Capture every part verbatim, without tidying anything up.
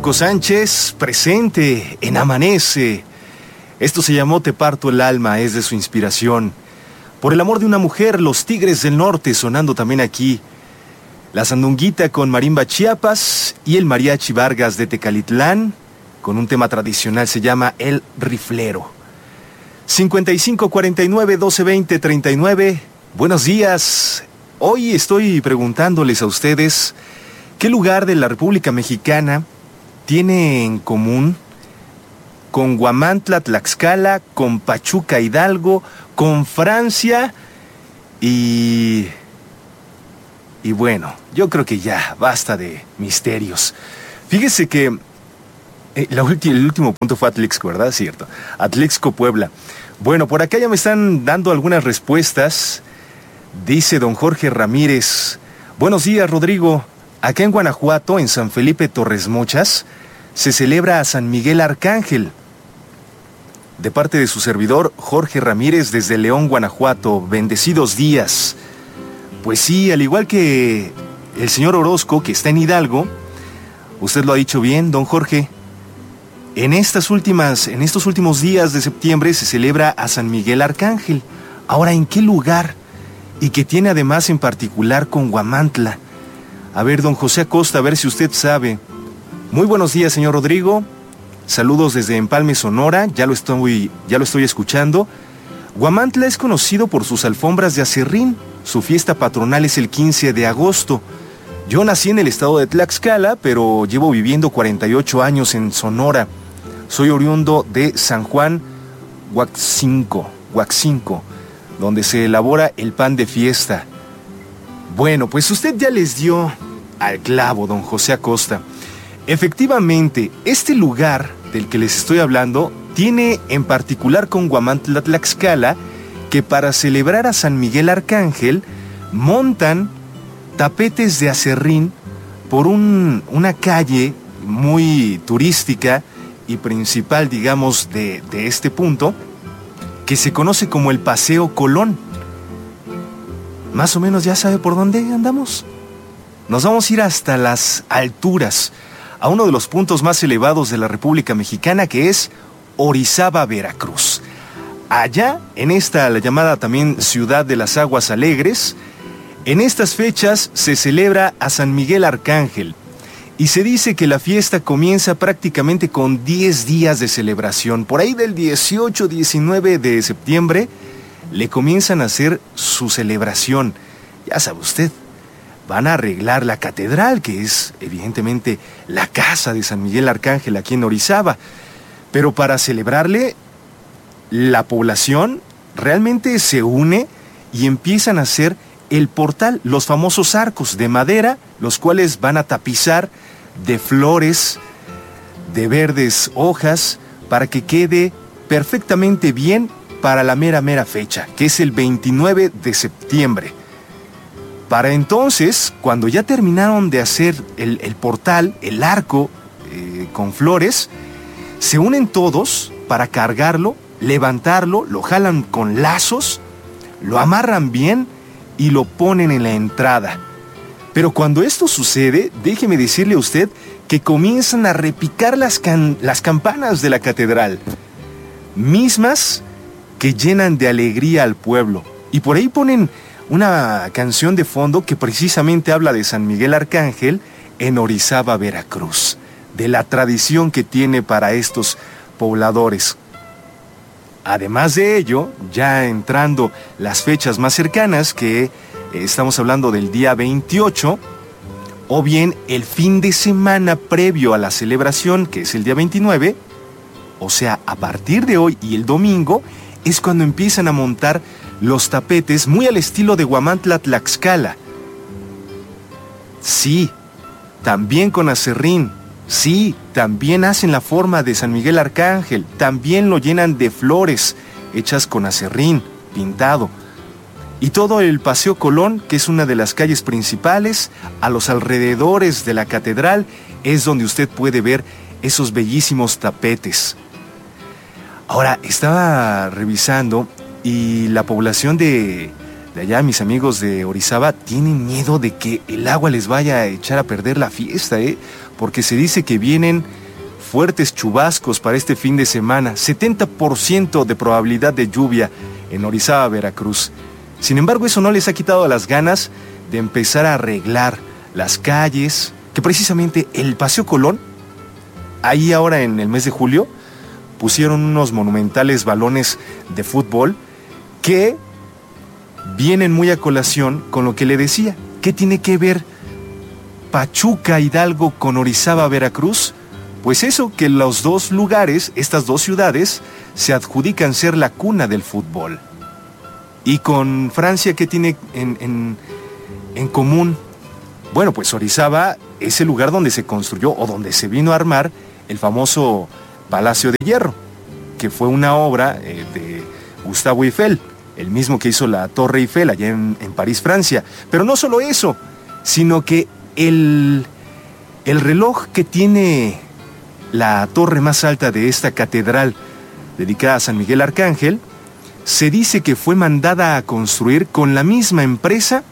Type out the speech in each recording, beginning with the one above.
Cuco Sánchez, presente en Amanece. Esto se llamó Te parto el alma, es de su inspiración. Por el amor de una mujer, Los Tigres del Norte, sonando también aquí. La Sandunguita con Marimba Chiapas y el Mariachi Vargas de Tecalitlán, con un tema tradicional, se llama El Riflero. cincuenta y cinco cuarenta y nueve doce veinte treinta y nueve. Buenos días. Hoy estoy preguntándoles a ustedes qué lugar de la República Mexicana tiene en común con Huamantla, Tlaxcala, con Pachuca, Hidalgo, con Francia y... Y bueno, yo creo que ya basta de misterios. Fíjese que eh, la ulti- el último punto fue Atlixco, ¿verdad? Cierto. Atlixco, Puebla. Bueno, por acá ya me están dando algunas respuestas. Dice don Jorge Ramírez: buenos días, Rodrigo. Acá en Guanajuato, en San Felipe Torres Mochas, se celebra a San Miguel Arcángel. De parte de su servidor, Jorge Ramírez, desde León, Guanajuato. Bendecidos días. Pues sí, al igual que el señor Orozco, que está en Hidalgo, usted lo ha dicho bien, don Jorge. En estas últimas, en estos últimos días de septiembre se celebra a San Miguel Arcángel. Ahora, ¿en qué lugar? Y que tiene además en particular con Huamantla. A ver, don José Acosta, a ver si usted sabe. Muy buenos días, señor Rodrigo. Saludos desde Empalme, Sonora. Ya lo estoy, ya lo estoy escuchando. Huamantla es conocido por sus alfombras de acerrín. Su fiesta patronal es el quince de agosto. Yo nací en el estado de Tlaxcala, pero llevo viviendo cuarenta y ocho años en Sonora. Soy oriundo de San Juan Huaxinco, Huaxinco, donde se elabora el pan de fiesta. Bueno, pues usted ya les dio al clavo, don José Acosta. Efectivamente, este lugar del que les estoy hablando tiene en particular con Huamantla, Tlaxcala, que para celebrar a San Miguel Arcángel montan tapetes de acerrín por un, una calle muy turística y principal, digamos, de, de este punto, que se conoce como el Paseo Colón. Más o menos ya sabe por dónde andamos. Nos vamos a ir hasta las alturas, a uno de los puntos más elevados de la República Mexicana, que es Orizaba, Veracruz. Allá, en esta, la llamada también Ciudad de las Aguas Alegres, en estas fechas se celebra a San Miguel Arcángel y se dice que la fiesta comienza prácticamente con diez días de celebración. Por ahí del dieciocho diecinueve de septiembre le comienzan a hacer su celebración. Ya sabe usted, van a arreglar la catedral, que es evidentemente la casa de San Miguel Arcángel aquí en Orizaba. Pero para celebrarle, la población realmente se une y empiezan a hacer el portal, los famosos arcos de madera, los cuales van a tapizar de flores, de verdes hojas, para que quede perfectamente bien para la mera mera fecha, que es el veintinueve de septiembre. Para entonces, cuando ya terminaron de hacer el, el portal, el arco eh, con flores, se unen todos para cargarlo, levantarlo, lo jalan con lazos, lo amarran bien y lo ponen en la entrada. Pero cuando esto sucede, déjeme decirle a usted que comienzan a repicar las, can- las campanas de la catedral, mismas que llenan de alegría al pueblo. Y por ahí ponen una canción de fondo que precisamente habla de San Miguel Arcángel en Orizaba, Veracruz, de la tradición que tiene para estos pobladores. Además de ello, ya entrando las fechas más cercanas, que eh, estamos hablando del día veintiocho, o bien el fin de semana previo a la celebración, que es el día veintinueve, o sea, a partir de hoy y el domingo, es cuando empiezan a montar los tapetes muy al estilo de Huamantla, Tlaxcala. Sí, también con acerrín. Sí, también hacen la forma de San Miguel Arcángel, también lo llenan de flores hechas con acerrín, pintado. Y todo el Paseo Colón, que es una de las calles principales, a los alrededores de la catedral, es donde usted puede ver esos bellísimos tapetes. Ahora, estaba revisando y la población de, de allá, mis amigos de Orizaba, tienen miedo de que el agua les vaya a echar a perder la fiesta, ¿eh? Porque se dice que vienen fuertes chubascos para este fin de semana, setenta por ciento de probabilidad de lluvia en Orizaba, Veracruz. Sin embargo, eso no les ha quitado las ganas de empezar a arreglar las calles, que precisamente el Paseo Colón, ahí ahora en el mes de julio, pusieron unos monumentales balones de fútbol que vienen muy a colación con lo que le decía. ¿Qué tiene que ver Pachuca, Hidalgo con Orizaba, Veracruz? Pues eso, que los dos lugares, estas dos ciudades, se adjudican ser la cuna del fútbol. Y con Francia, ¿qué tiene en, en, en común? Bueno, pues Orizaba es el lugar donde se construyó o donde se vino a armar el famoso Palacio de Hierro, que fue una obra eh, de Gustavo Eiffel, el mismo que hizo la Torre Eiffel allá en, en París, Francia. Pero no solo eso, sino que el, el reloj que tiene la torre más alta de esta catedral dedicada a San Miguel Arcángel, se dice que fue mandada a construir con la misma empresa,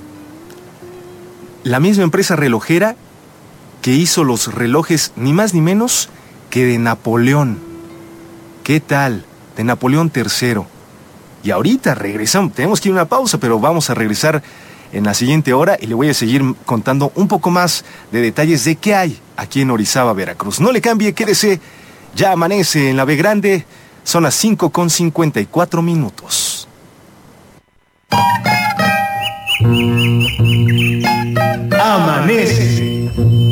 la misma empresa relojera que hizo los relojes ni más ni menos que de Napoleón. ¿Qué tal? De Napoleón tercero. Y ahorita regresamos, tenemos que ir a una pausa, pero vamos a regresar en la siguiente hora y le voy a seguir contando un poco más de detalles de qué hay aquí en Orizaba, Veracruz. No le cambie, quédese, ya amanece en la B Grande, son las cinco con cincuenta y cuatro minutos. Amanece.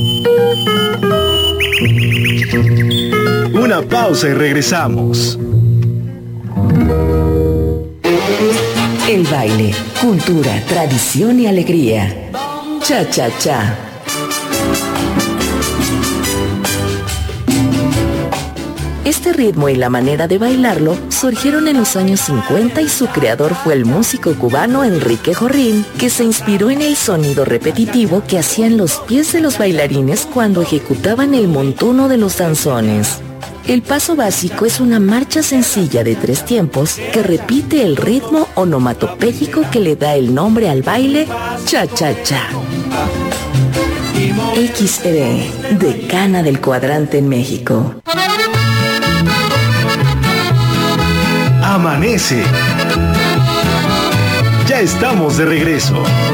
Una pausa y regresamos. El baile, cultura, tradición y alegría. Cha, cha, cha. Este ritmo y la manera de bailarlo surgieron en los años cincuenta y su creador fue el músico cubano Enrique Jorrín, que se inspiró en el sonido repetitivo que hacían los pies de los bailarines cuando ejecutaban el montuno de los danzones. El paso básico es una marcha sencilla de tres tiempos que repite el ritmo onomatopéyico que le da el nombre al baile cha-cha-cha. X E B, decana del cuadrante en México. Amanece. Ya estamos de regreso.